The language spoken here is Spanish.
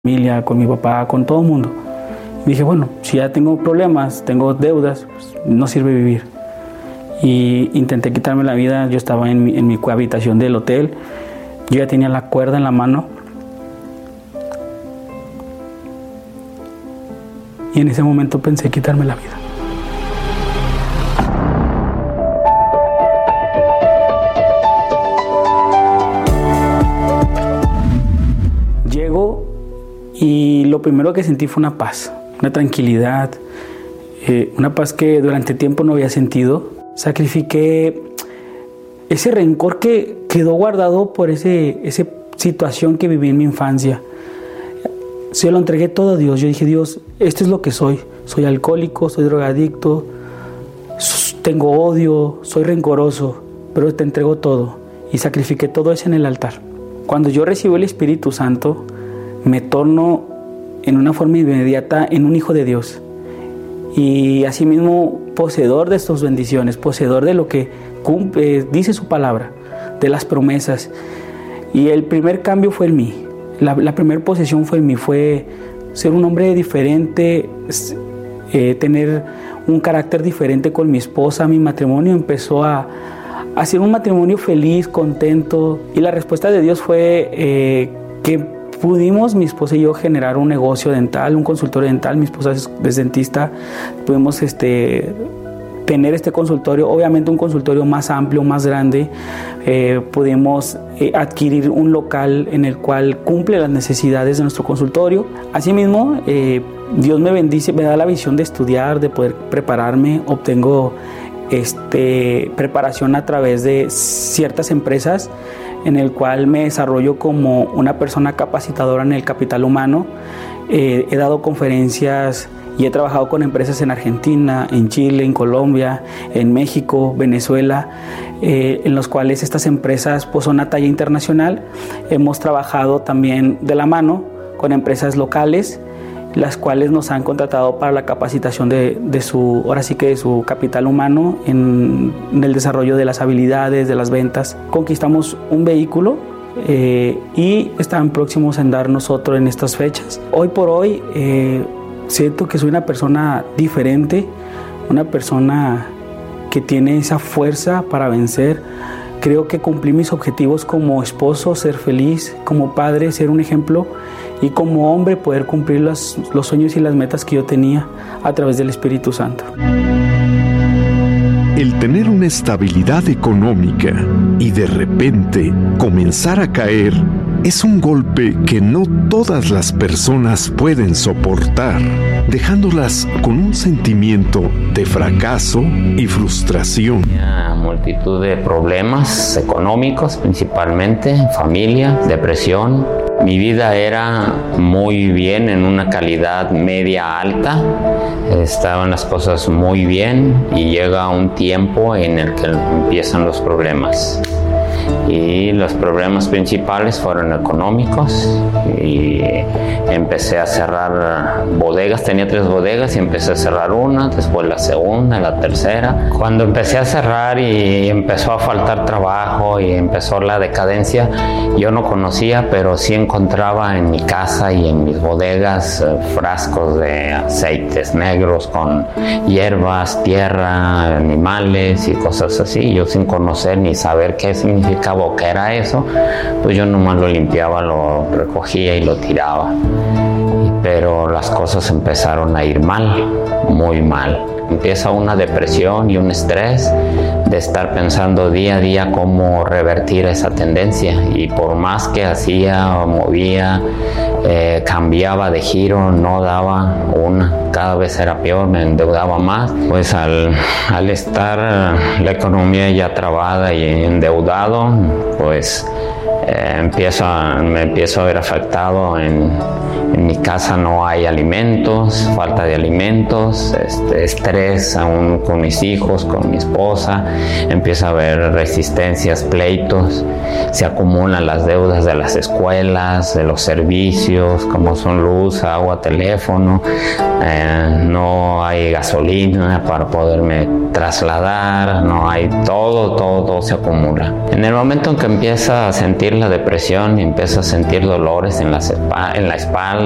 familia, con mi papá, con todo el mundo. Y dije, bueno, si ya tengo problemas, tengo deudas, pues no sirve vivir. Y intenté quitarme la vida. Yo estaba en mi habitación del hotel, yo ya tenía la cuerda en la mano. Y en ese momento pensé quitarme la vida. Llego y lo primero que sentí fue una paz, una tranquilidad, una paz que durante tiempo no había sentido. Sacrifiqué ese rencor que quedó guardado por esa situación que viví en mi infancia. Se lo entregué todo a Dios. Yo dije, Dios, esto es lo que soy. Soy alcohólico, soy drogadicto, tengo odio, soy rencoroso, pero te entrego todo. Y sacrifiqué todo eso en el altar. Cuando yo recibo el Espíritu Santo, me torno en una forma inmediata en un hijo de Dios. Y asimismo, poseedor de estas bendiciones, poseedor de lo que cumple, dice su palabra, de las promesas. Y el primer cambio fue en mí. La primera posesión fue en mí, fue ser un hombre diferente, tener un carácter diferente con mi esposa. Mi matrimonio empezó a ser un matrimonio feliz, contento. Y la respuesta de Dios fue que pudimos, mi esposa y yo, generar un negocio dental, un consultorio dental. Mi esposa es dentista. Pudimos tener este consultorio, obviamente un consultorio más amplio, más grande. Pudimos adquirir un local en el cual cumple las necesidades de nuestro consultorio. Asimismo, Dios me bendice, me da la visión de estudiar, de poder prepararme. Obtengo preparación a través de ciertas empresas, en el cual me desarrollo como una persona capacitadora en el capital humano. He dado conferencias y he trabajado con empresas en Argentina, en Chile, en Colombia, en México, Venezuela, en los cuales estas empresas pues, son a talla internacional. Hemos trabajado también de la mano con empresas locales, las cuales nos han contratado para la capacitación de su capital humano en el desarrollo de las habilidades, de las ventas. Conquistamos un vehículo y están próximos en darnos otro en estas fechas. Hoy por hoy siento que soy una persona diferente, una persona que tiene esa fuerza para vencer. Creo que cumplí mis objetivos como esposo, ser feliz, como padre, ser un ejemplo, y como hombre poder cumplir los sueños y las metas que yo tenía a través del Espíritu Santo. El tener una estabilidad económica y de repente comenzar a caer es un golpe que no todas las personas pueden soportar, dejándolas con un sentimiento de fracaso y frustración. Tenía multitud de problemas económicos, principalmente familia, depresión. Mi vida era muy bien, en una calidad media alta. Estaban las cosas muy bien y llega un tiempo en el que empiezan los problemas. Y los problemas principales fueron económicos y empecé a cerrar bodegas. Tenía 3 bodegas y empecé a cerrar una, después la segunda, la tercera. Cuando empecé a cerrar y empezó a faltar trabajo y empezó la decadencia, yo no conocía, pero sí encontraba en mi casa y en mis bodegas frascos de aceites negros con hierbas, tierra, animales y cosas así. Yo, sin conocer ni saber qué significaba o qué era eso, pues yo nomás lo limpiaba, lo recogía y lo tiraba. Pero las cosas empezaron a ir mal, muy mal. Empieza una depresión y un estrés de estar pensando día a día cómo revertir esa tendencia. Y por más que hacía, movía, cambiaba de giro, no daba una. Cada vez era peor, me endeudaba más. Pues al estar la economía ya trabada y endeudado, pues me empiezo a ver afectado. En mi casa no hay alimentos, falta de alimentos, estrés aún con mis hijos, con mi esposa. Empieza a haber resistencias, pleitos. Se acumulan las deudas de las escuelas, de los servicios, como son luz, agua, teléfono. No hay gasolina para poderme trasladar, no hay todo se acumula. En el momento en que empieza a sentir la depresión y empieza a sentir dolores en la espalda,